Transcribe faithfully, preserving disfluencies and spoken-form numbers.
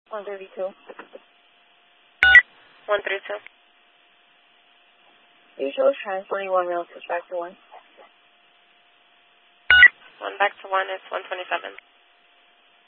one thirty-two. one thirty-two. Usual transporting one rail, switch back to one. One back to one is one twenty-seven.